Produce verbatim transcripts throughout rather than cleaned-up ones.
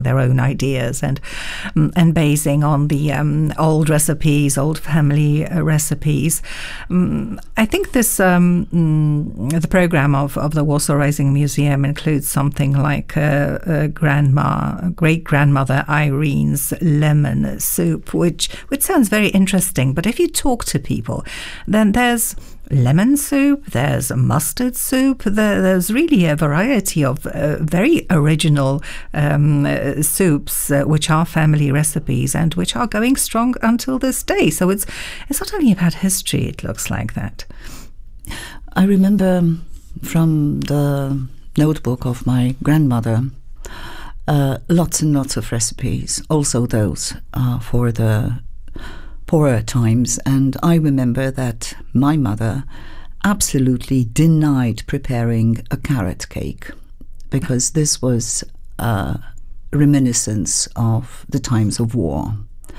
their own ideas and and basing on the um, old recipes, old family uh, recipes. Um, I think this um, mm, the program of, of the Warsaw Rising Museum includes something like uh, uh, grandma, great grandmother Irene's lemon soup, which which sounds very interesting. But if you talk to people, then there's lemon soup, there's mustard soup, there, there's really a variety of uh, very original um, uh, soups uh, which are family recipes and which are going strong until this day. So it's it's not only about history, it looks like that. I remember from the notebook of my grandmother uh, lots and lots of recipes, also those uh, for the poorer times, and I remember that my mother absolutely denied preparing a carrot cake because this was a reminiscence of the times of war.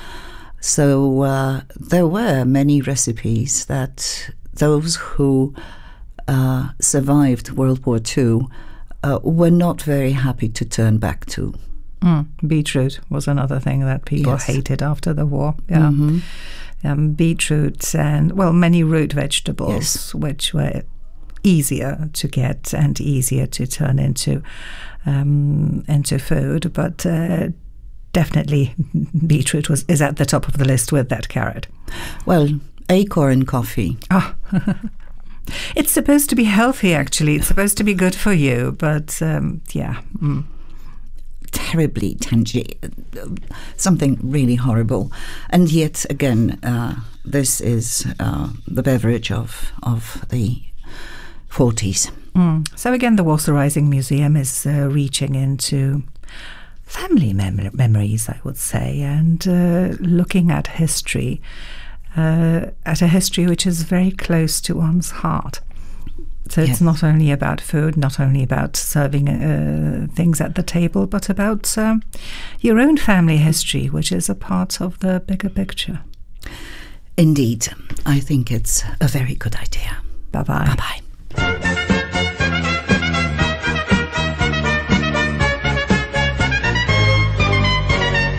So uh, there were many recipes that those who uh, survived World War Two uh, were not very happy to turn back to. Mm, beetroot was another thing that people Yes. hated after the war. Yeah, Mm-hmm. um, beetroot and well, many root vegetables, Yes. which were easier to get and easier to turn into um, into food. But uh, definitely, beetroot was is at the top of the list with that carrot. Well, acorn coffee. Ah. It's supposed to be healthy, actually. It's supposed to be good for you, but um, yeah. Mm. Terribly tangy, something really horrible, and yet again, uh, this is uh, the beverage of of the forties. Mm. So again, the Warsaw Rising Museum is uh, reaching into family mem- memories, I would say, and uh, looking at history, uh, at a history which is very close to one's heart. So it's Yes. not only about food, not only about serving uh, things at the table, but about uh, your own family history, which is a part of the bigger picture. Indeed, I think it's a very good idea. Bye-bye. Bye-bye.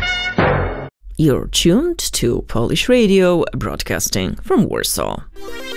You're tuned to Polish Radio, broadcasting from Warsaw.